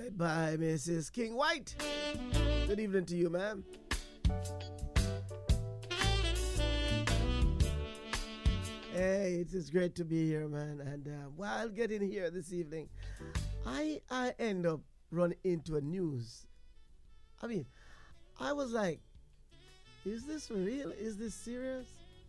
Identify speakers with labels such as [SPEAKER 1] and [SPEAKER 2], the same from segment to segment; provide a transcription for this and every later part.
[SPEAKER 1] Led by Mrs. King White. Good evening to you, ma'am. Hey, it is great to be here, man. And while getting here this evening, I end up running into a news. I mean, I was like, is this real? Is this serious?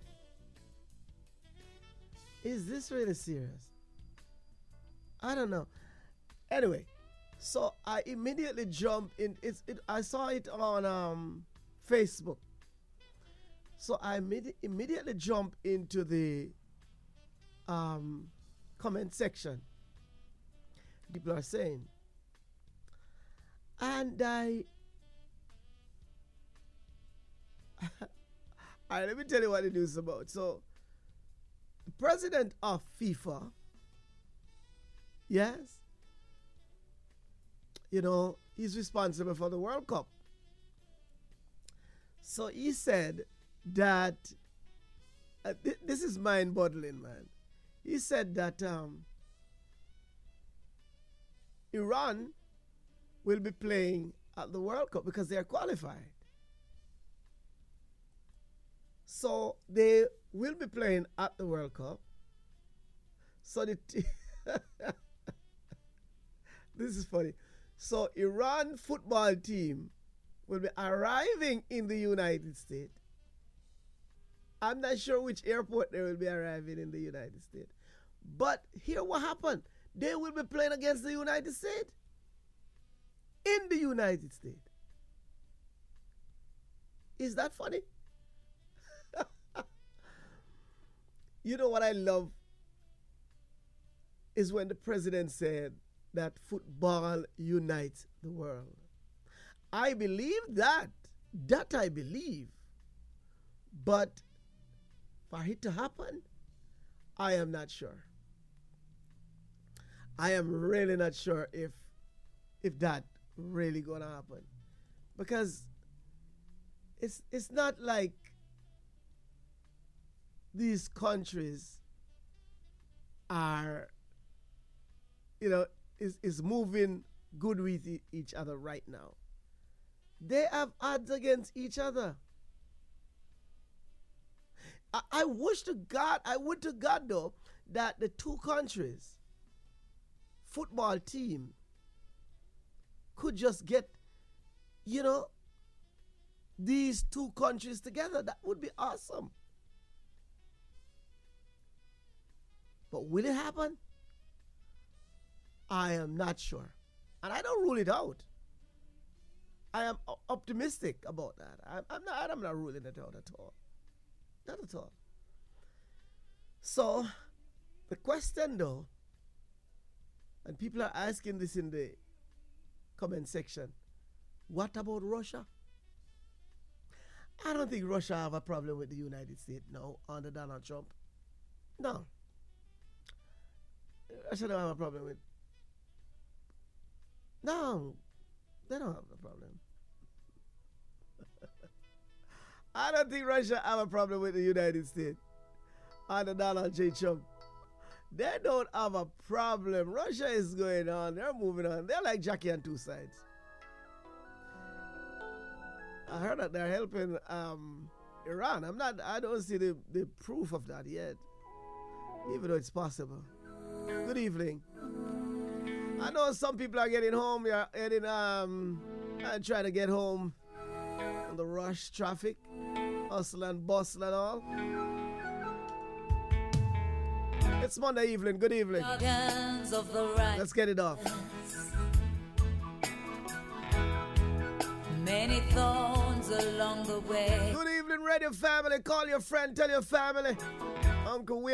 [SPEAKER 1] Is this really serious? I don't know. Anyway, so I immediately jumped in. I saw it on Facebook. So I immediately jumped into the comment section. People are saying. And let me tell you what it is about. So, the president of FIFA, yes, you know, he's responsible for the World Cup. So he said that, this is mind-boggling, man. He said that Iran will be playing at the World Cup because they are qualified. So they will be playing at the World Cup. So this is funny. So Iran football team will be arriving in the United States. I'm not sure which airport they will be arriving in the United States. But here what happened. They will be playing against the United States. In the United States. Is that funny? You know what I love is when the president said that football unites the world. I believe that. That I believe. But for it to happen, I am not sure. I am really not sure if that really gonna happen. Because it's not like these countries are, you know, is moving good with each other right now. They have odds against each other. I would to God though, that the two countries football team could just get, you know, these two countries together. That would be awesome. But will it happen? I am not sure. And I don't rule it out. I am optimistic about that. I'm not ruling it out at all. Not at all. So, the question though, and people are asking this in the comment section, what about Russia? I don't think Russia have a problem with the United States now under Donald Trump. No. Russia don't have a problem with. No, they don't have a problem. I don't think Russia have a problem with the United States under Donald J. Trump. They don't have a problem. Russia is going on. They're moving on. They're like Jackie on two sides. I heard that they're helping Iran. I don't see the proof of that yet. Even though it's possible. Good evening. I know some people are getting home. You're heading and trying to get home on the rush traffic, hustle and bustle and all. It's Monday evening. Good evening. Let's get it off.
[SPEAKER 2] Many thorns along the way.
[SPEAKER 1] Good evening, radio family. Call your friend, tell your family. Uncle Will